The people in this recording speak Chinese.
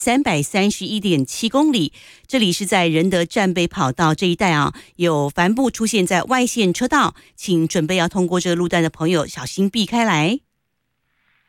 331.7公里。这里是在仁德站北跑道这一带啊，有帆布出现在外线车道，请准备要通过这个路段的朋友小心避开来。